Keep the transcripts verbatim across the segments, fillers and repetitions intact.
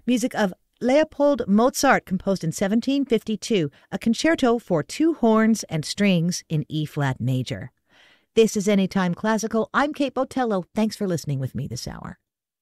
music of Leopold Mozart, composed in seventeen fifty-two, a concerto for two horns and strings in E-flat major. This is Anytime Classical. I'm Kate Botello. Thanks for listening with me this hour.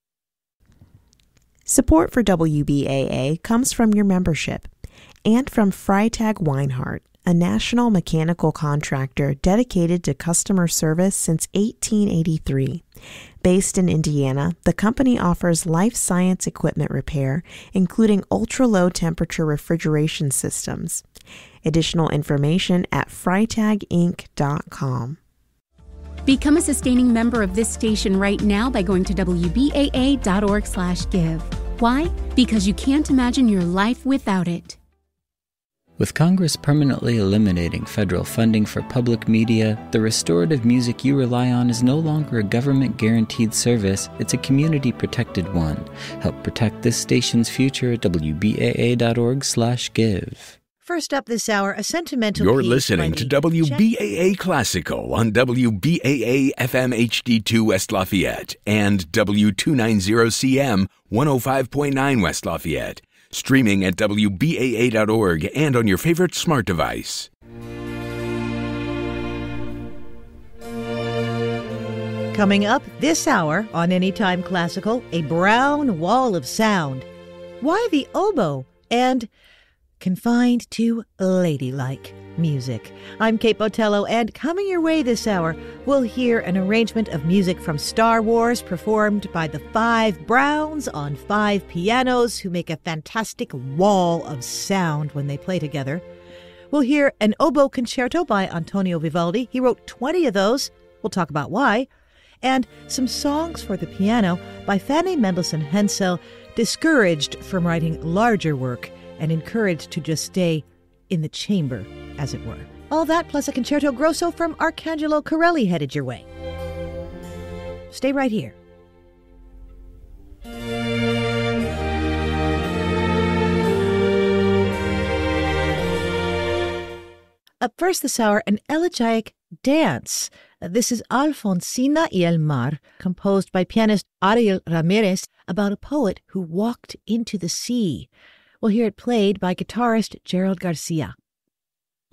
Support for W B A A comes from your membership and from Freytag Weinhardt, a national mechanical contractor dedicated to customer service since eighteen eighty-three. Based in Indiana, the company offers life science equipment repair, including ultra-low temperature refrigeration systems. Additional information at freytag inc dot com. Become a sustaining member of this station right now by going to W B A A dot org slash give. Why? Because you can't imagine your life without it. With Congress permanently eliminating federal funding for public media, the restorative music you rely on is no longer a government-guaranteed service, it's a community-protected one. Help protect this station's future at W B A A dot org slash give. First up this hour, a sentimental You're piece listening to W B A A Classical on W B A A F M H D two West Lafayette and W two ninety C M one oh five point nine West Lafayette. Streaming at W B A A dot org and on your favorite smart device. Coming up this hour on Anytime Classical, a brown wall of sound. Why the oboe? And confined to ladylike music. I'm Kate Botello, and coming your way this hour, we'll hear an arrangement of music from Star Wars performed by the Five Browns on five pianos who make a fantastic wall of sound when they play together. We'll hear an oboe concerto by Antonio Vivaldi. He wrote twenty of those. We'll talk about why. And some songs for the piano by Fanny Mendelssohn Hensel, discouraged from writing larger work and encouraged to just stay in the chamber, as it were. All that plus a concerto grosso from Arcangelo Corelli headed your way. Stay right here. Up first this hour, an elegiac dance. This is Alfonsina y el Mar, composed by pianist Ariel Ramirez, about a poet who walked into the sea. We'll hear it played by guitarist Gerald Garcia.